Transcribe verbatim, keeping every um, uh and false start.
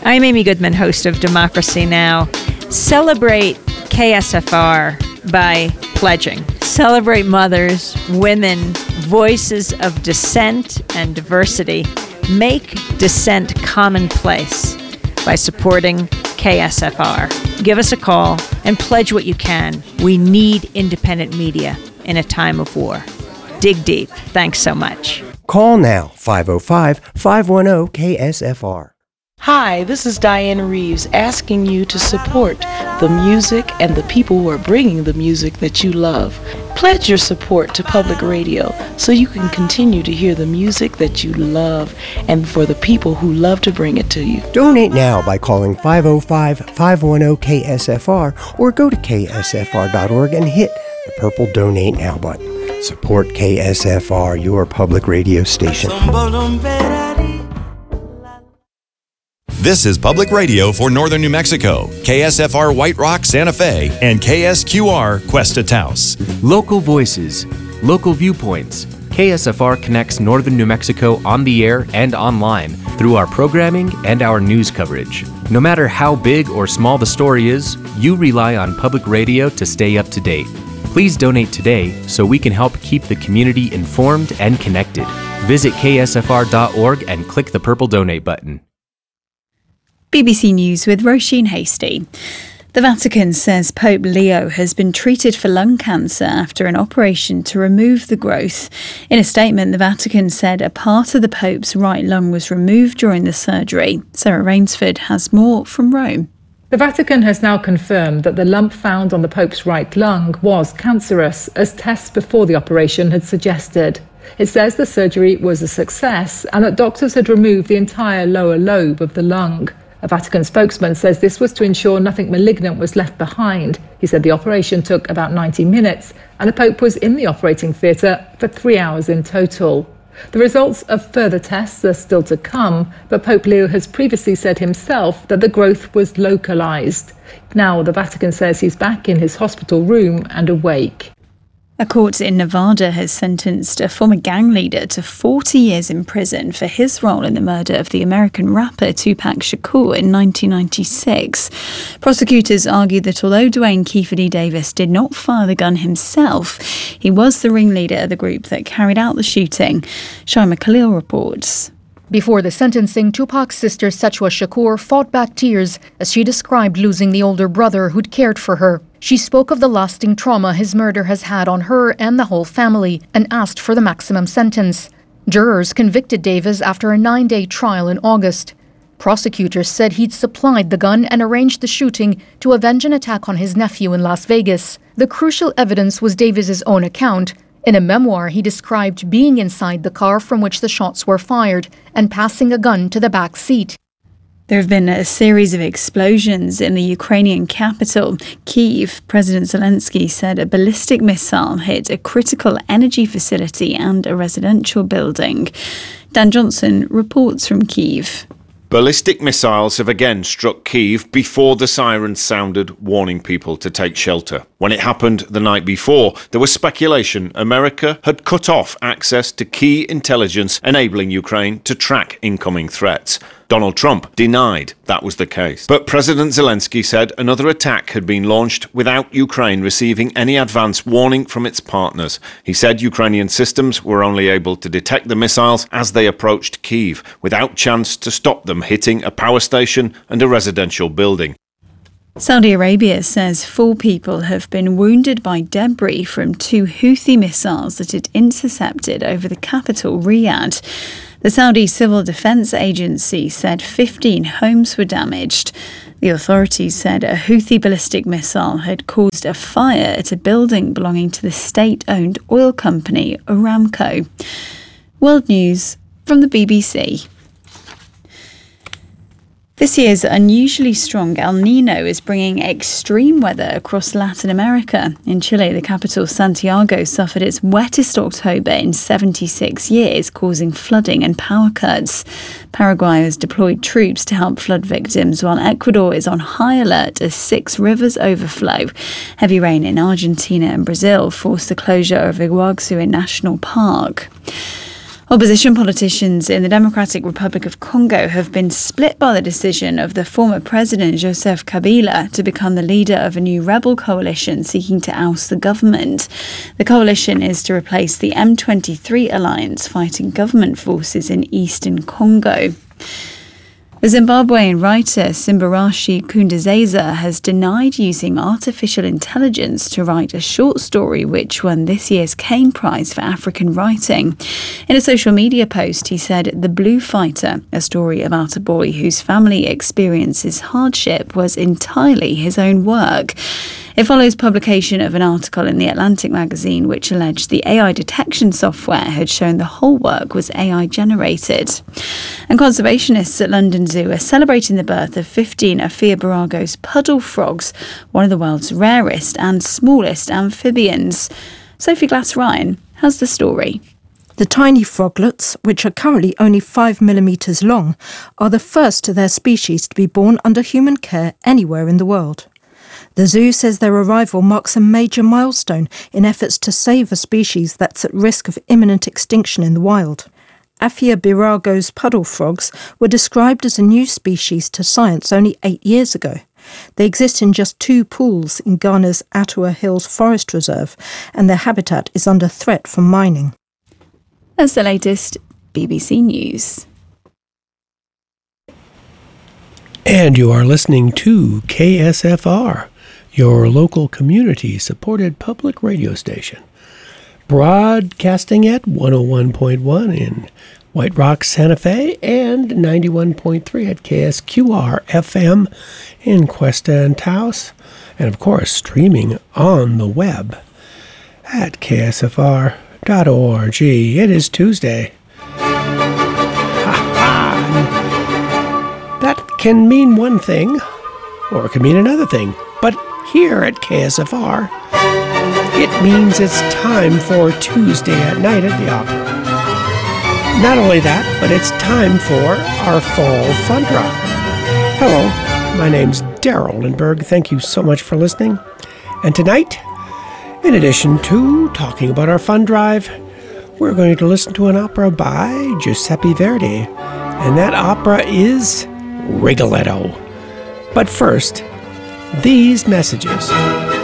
I'm Amy Goodman, host of Democracy Now! Celebrate K S F R by pledging. Celebrate mothers, women, voices of dissent and diversity. Make dissent commonplace by supporting K S F R. Give us a call and pledge what you can. We need independent media in a time of war. Dig deep. Thanks so much. Call now, five oh five, five one oh, K S F R. Hi, this is Diana Reeves asking you to support the music and the people who are bringing the music that you love. Pledge your support to public radio so you can continue to hear the music that you love and for the people who love to bring it to you. Donate now by calling five oh five, five one oh, K S F R or go to K S F R dot org and hit the purple Donate Now button. Support K S F R, your public radio station. This is Public Radio for Northern New Mexico, K S F R White Rock, Santa Fe, and K S Q R Cuesta Taos. Local voices, local viewpoints. K S F R connects Northern New Mexico on the air and online through our programming and our news coverage. No matter how big or small the story is, you rely on public radio to stay up to date. Please donate today so we can help keep the community informed and connected. Visit K S F R dot org and click the purple donate button. B B C News with Roisin Hastie. The Vatican says Pope Leo has been treated for lung cancer after an operation to remove the growth. In a statement, the Vatican said a part of the Pope's right lung was removed during the surgery. Sarah Rainsford has more from Rome. The Vatican has now confirmed that the lump found on the Pope's right lung was cancerous, as tests before the operation had suggested. It says the surgery was a success and that doctors had removed the entire lower lobe of the lung. A Vatican spokesman says this was to ensure nothing malignant was left behind. He said the operation took about ninety minutes and the Pope was in the operating theatre for three hours in total. The results of further tests are still to come, but Pope Leo has previously said himself that the growth was localised. Now the Vatican says he's back in his hospital room and awake. A court in Nevada has sentenced a former gang leader to forty years in prison for his role in the murder of the American rapper Tupac Shakur in nineteen ninety-six. Prosecutors argued that although Duane Keffe D. Davis did not fire the gun himself, he was the ringleader of the group that carried out the shooting. Shaima Khalil reports. Before the sentencing, Tupac's sister Sechwa Shakur fought back tears as she described losing the older brother who'd cared for her. She spoke of the lasting trauma his murder has had on her and the whole family and asked for the maximum sentence. Jurors convicted Davis after a nine-day trial in August. Prosecutors said he'd supplied the gun and arranged the shooting to avenge an attack on his nephew in Las Vegas. The crucial evidence was Davis's own account. In a memoir, he described being inside the car from which the shots were fired and passing a gun to the back seat. There have been a series of explosions in the Ukrainian capital, Kyiv. President Zelensky said a ballistic missile hit a critical energy facility and a residential building. Dan Johnson reports from Kyiv. Ballistic missiles have again struck Kyiv before the sirens sounded, warning people to take shelter. When it happened the night before, there was speculation America had cut off access to key intelligence, enabling Ukraine to track incoming threats. Donald Trump denied that was the case. But President Zelensky said another attack had been launched without Ukraine receiving any advance warning from its partners. He said Ukrainian systems were only able to detect the missiles as they approached Kyiv, without chance to stop them hitting a power station and a residential building. Saudi Arabia says four people have been wounded by debris from two Houthi missiles that it intercepted over the capital, Riyadh. The Saudi Civil Defense Agency said fifteen homes were damaged. The authorities said a Houthi ballistic missile had caused a fire at a building belonging to the state-owned oil company Aramco. World News from the B B C. This year's unusually strong El Niño is bringing extreme weather across Latin America. In Chile, the capital Santiago suffered its wettest October in seventy-six years, causing flooding and power cuts. Paraguay has deployed troops to help flood victims, while Ecuador is on high alert as six rivers overflow. Heavy rain in Argentina and Brazil forced the closure of Iguazu National Park. Opposition politicians in the Democratic Republic of Congo have been split by the decision of the former president Joseph Kabila to become the leader of a new rebel coalition seeking to oust the government. The coalition is to replace the M twenty-three alliance fighting government forces in eastern Congo. The Zimbabwean writer Simbarashi Kundezeza has denied using artificial intelligence to write a short story which won this year's Kane Prize for African Writing. In a social media post, he said The Blue Fighter, a story about a boy whose family experiences hardship, was entirely his own work. It follows publication of an article in The Atlantic magazine which alleged the A I detection software had shown the whole work was A I generated. And conservationists at London Zoo are celebrating the birth of fifteen Aphiobarago's puddle frogs, one of the world's rarest and smallest amphibians. Sophie Glass-Ryan has the story. The tiny froglets, which are currently only five millimetres long, are the first of their species to be born under human care anywhere in the world. The zoo says their arrival marks a major milestone in efforts to save a species that's at risk of imminent extinction in the wild. Aphiobarago's puddle frogs were described as a new species to science only eight years ago. They exist in just two pools in Ghana's Atua Hills Forest Reserve, and their habitat is under threat from mining. That's the latest B B C News. And you are listening to K S F R, your local community-supported public radio station, broadcasting at one oh one point one in White Rock, Santa Fe, and ninety-one point three at K S Q R F M in Cuesta and Taos, and of course streaming on the web at K S F R dot org. It is Tuesday. That can mean one thing, or it can mean another thing. But here at K S F R, it means it's time for Tuesday at night at the opera. Not only that, but it's time for our fall fund drive. Hello, my name's Daryl Lindbergh. Thank you so much for listening. And tonight, in addition to talking about our fund drive, we're going to listen to an opera by Giuseppe Verdi. And that opera is Rigoletto. But first, these messages.